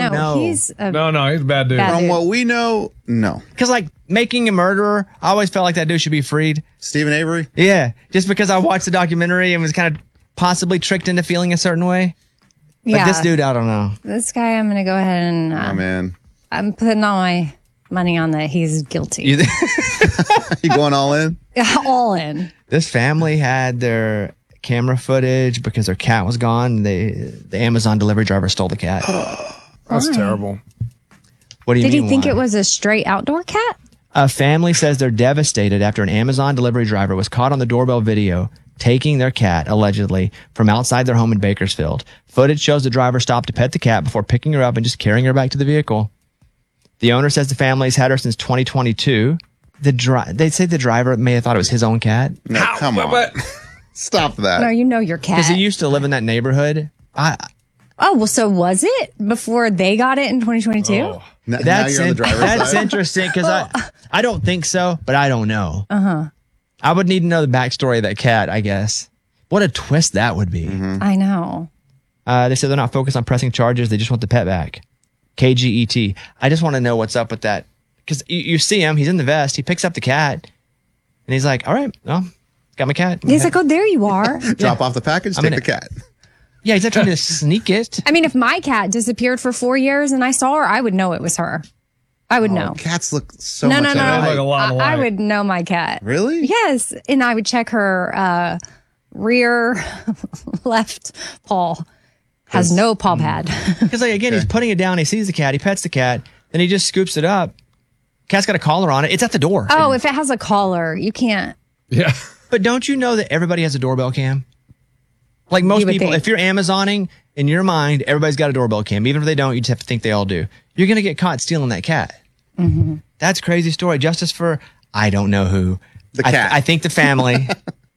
No. He's a No, he's a bad dude. From what we know, no. Because, like, making a murderer, I always felt like that dude should be freed. Stephen Avery? Yeah. Just because I watched the documentary and was kind of possibly tricked into feeling a certain way. Like, Yeah. this dude, I don't know. This guy, I'm going to go ahead and Oh, man. I'm putting all my money on that he's guilty. You going all in? All in. This family had their camera footage because their cat was gone. The Amazon delivery driver stole the cat. That's Why? terrible. What do you Did mean? he think why? it was a straight outdoor cat? A family says they're devastated after an Amazon delivery driver was caught on the doorbell video taking their cat, allegedly, from outside their home in Bakersfield. Footage shows the driver stopped to pet the cat before picking her up and just carrying her back to the vehicle. The owner says the family's had her since 2022. They say the driver may have thought it was his own cat. No, come on. Stop that. No, you know your cat. Because he used to live in that neighborhood. Oh, well, so was it before they got it in 2022? Now That's you're on the driver's that's side? interesting because I don't think so, but I don't know. Uh-huh. I would need to know the backstory of that cat, I guess. What a twist that would be. I know. They said they're not focused on pressing charges. They just want the pet back. KGET. I just want to know what's up with that. Because you see him, he's in the vest, he picks up the cat, and he's like, all right, well, got my cat. He's like, oh, there you are. Drop off the package, take the cat. Yeah, he's not trying to sneak it. I mean, if my cat disappeared for 4 years and I saw her, I would know it was her. I would know. Cats look so No, much no, no. alike. I would know my cat. Really? Yes. And I would check her rear left paw. Has no paw pad. Because, like, again, he's putting it down, he sees the cat, he pets the cat, then he just scoops it up. Cat's got a collar on it. It's at the door. Oh, if it has a collar, you can't. Yeah. But don't you know that everybody has a doorbell cam? Like most You would people, think. if you're Amazoning, in your mind, everybody's got a doorbell cam. Even if they don't, you just have to think they all do. You're going to get caught stealing that cat. Mm-hmm. That's a crazy story. Justice for, I don't know who. The cat. I think the family.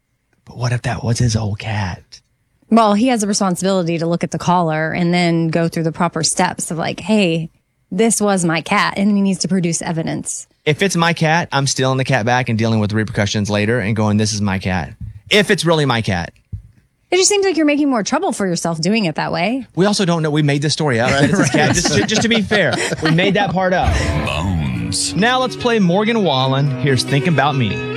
But what if that was his old cat? Well, he has a responsibility to look at the collar and then go through the proper steps of like, hey, this was my cat. And he needs to produce evidence. If it's my cat, I'm stealing the cat back and dealing with the repercussions later and going, this is my cat. If it's really my cat. It just seems like you're making more trouble for yourself doing it that way. We also don't know. We made this story up. That it's his cat. Just to be fair, we made that part up. Bones. Now let's play Morgan Wallen. Here's Think About Me.